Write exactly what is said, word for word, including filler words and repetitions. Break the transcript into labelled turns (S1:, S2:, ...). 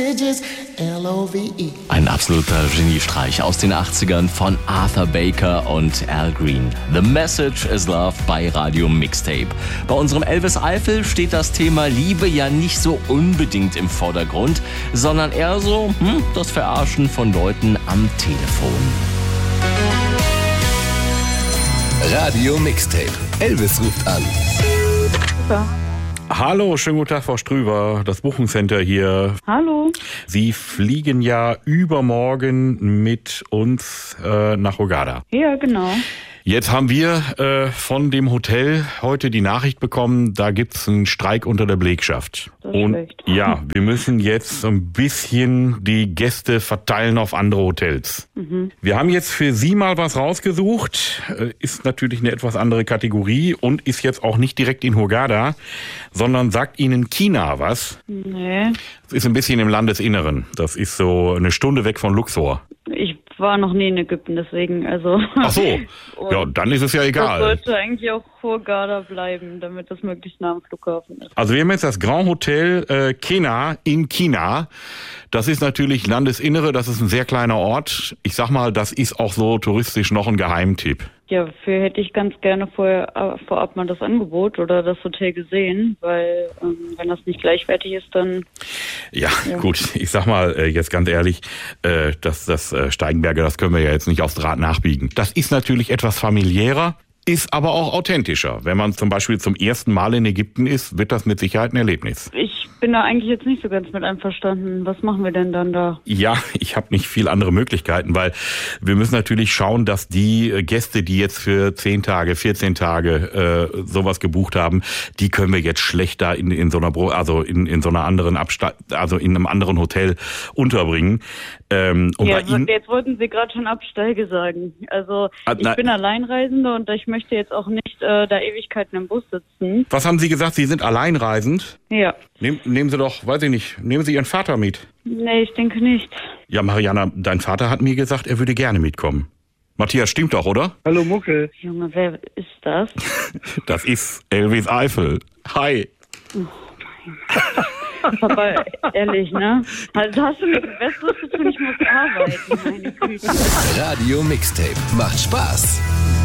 S1: L O V E.
S2: Ein absoluter Geniestreich aus den achtzigern von Arthur Baker und Al Green. The Message is Love bei Radio Mixtape. Bei unserem Elvis Eifel steht das Thema Liebe ja nicht so unbedingt im Vordergrund, sondern eher so hm, das Verarschen von Leuten am Telefon.
S3: Radio Mixtape. Elvis ruft an.
S4: Super.
S5: Hallo, schönen guten Tag, Frau Strüber, das Buchungscenter hier.
S4: Hallo.
S5: Sie fliegen ja übermorgen mit uns äh, nach Hurghada.
S4: Ja, genau.
S5: Jetzt haben wir äh, von dem Hotel heute die Nachricht bekommen, da gibt's einen Streik unter der Belegschaft.
S4: Das ist
S5: Und
S4: schlecht.
S5: ja, wir müssen jetzt so ein bisschen die Gäste verteilen auf andere Hotels.
S4: Mhm.
S5: Wir haben jetzt für Sie mal was rausgesucht, äh, ist natürlich eine etwas andere Kategorie und ist jetzt auch nicht direkt in Hurghada, sondern sagt Ihnen China was.
S4: Nee,
S5: Das ist ein bisschen im Landesinneren. Das ist so eine Stunde weg von Luxor.
S4: ich war noch nie in Ägypten, deswegen, also...
S5: Ach so, ja, dann ist es ja
S4: Das
S5: egal.
S4: sollte eigentlich auch Hurghada bleiben, damit das möglichst nah am Flughafen ist.
S5: Also wir haben jetzt das Grand Hotel äh, Kena in China. Das ist natürlich Landesinnere, das ist ein sehr kleiner Ort. Ich sag mal, das ist auch so touristisch noch ein Geheimtipp.
S4: Ja, dafür hätte ich ganz gerne vorher, äh, vorab mal das Angebot oder das Hotel gesehen, weil ähm, wenn das nicht gleichwertig ist, dann...
S5: Ja,
S4: Ja.
S5: gut, ich sag mal äh, jetzt ganz ehrlich, äh, das, das äh, Steigenberger, das können wir ja jetzt nicht aufs Draht nachbiegen. Das ist natürlich etwas familiärer, ist aber auch authentischer. Wenn man zum Beispiel zum ersten Mal in Ägypten ist, wird das mit Sicherheit ein Erlebnis.
S4: Ich bin da eigentlich jetzt nicht so ganz mit einverstanden. Was machen wir denn dann da?
S5: Ja, ich habe nicht viel andere Möglichkeiten, weil wir müssen natürlich schauen, dass die äh, Gäste, die jetzt für zehn Tage, vierzehn Tage äh, sowas gebucht haben, die können wir jetzt schlechter in, in so einer, Bro- also in, in so einer anderen Absta- also in einem anderen Hotel unterbringen. Ähm, und
S4: Ja,
S5: bei Ihnen,
S4: jetzt wollten Sie gerade schon Absteige sagen. Also
S5: Ah,
S4: ich
S5: na-
S4: bin Alleinreisende und ich möchte jetzt auch nicht äh, da Ewigkeiten im Bus sitzen.
S5: was haben Sie gesagt? Sie sind alleinreisend?
S4: Ja.
S5: Nehm, nehmen Sie doch, weiß ich nicht, nehmen Sie Ihren Vater mit.
S4: Nee, ich denke nicht.
S5: Ja, Mariana, dein Vater hat mir gesagt, er würde gerne mitkommen. Matthias, stimmt doch, oder?
S6: Hallo Muckel.
S4: Junge, wer ist das?
S5: Das ist Elvis Eifel. Hi.
S4: Aber ehrlich, ne? Also hast du nichts Besseres zu tun, ich muss arbeiten, meine Güte.
S3: Radio Mixtape. Macht Spaß.